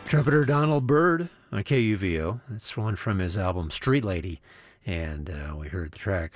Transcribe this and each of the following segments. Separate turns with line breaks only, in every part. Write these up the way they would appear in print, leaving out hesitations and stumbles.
Trumpeter Donald Byrd on KUVO. That's one from his album Street Lady. And we heard the track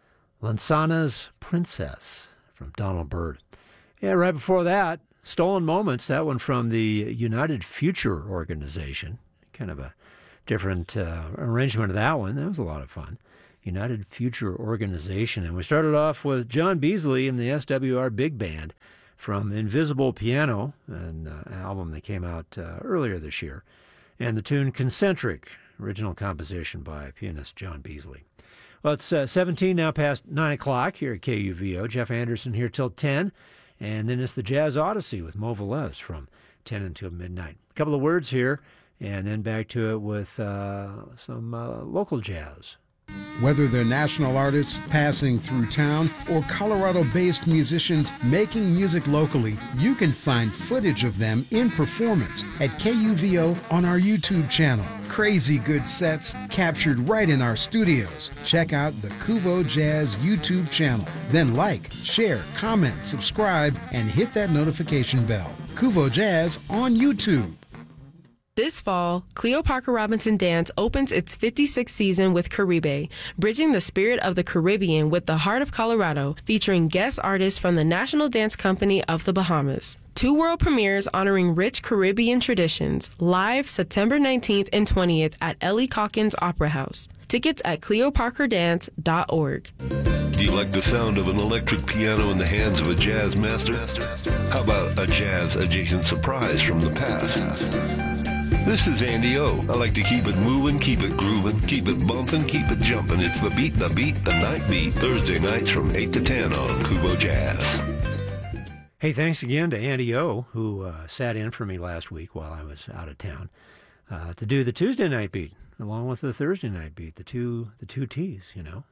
Lansana's Princess from Donald Byrd. Yeah, right before that, Stolen Moments, that one from the United Future Organization. Kind of a different arrangement of that one. That was a lot of fun. United Future Organization. And we started off with John Beasley and the SWR Big Band from Invisible Piano, an album that came out earlier this year, and the tune Concentric, original composition by pianist John Beasley. Well, it's 17 now past 9 o'clock here at KUVO. Jeff Anderson here till 10, and then it's the Jazz Odyssey with Mo Velez from 10 until midnight. A couple of words here, and then back to it with some local jazz.
Whether they're national artists passing through town or Colorado-based musicians making music locally, you can find footage of them in performance at KUVO on our YouTube channel. Crazy good sets captured right in our studios. Check out the Kuvo Jazz YouTube channel. Then like, share, comment, subscribe, and hit that notification bell. Kuvo Jazz on YouTube.
This fall, Cleo Parker Robinson Dance opens its 56th season with Caribe, bridging the spirit of the Caribbean with the heart of Colorado, featuring guest artists from the National Dance Company of the Bahamas. 2 world premieres honoring rich Caribbean traditions, live September 19th and 20th at Ellie Calkins Opera House. Tickets at cleoparkerdance.org.
Do you like the sound of an electric piano in the hands of a jazz master? How about a jazz-adjacent surprise from the past? This is Andy O. I like to keep it moving, keep it grooving, keep it bumping, keep it jumping. It's the night beat, Thursday nights from 8 to 10 on Kuvo Jazz.
Hey, thanks again to Andy O, who sat in for me last week while I was out of town to do the Tuesday night beat, along with the Thursday night beat, the two T's, you know.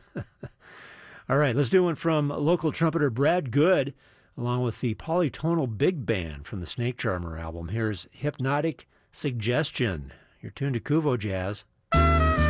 All right, let's do one from local trumpeter Brad Good, along with the Polytonal Big Band from the Snake Charmer album. Here's Hypnotic Suggestion. You're tuned to Kuvo Jazz.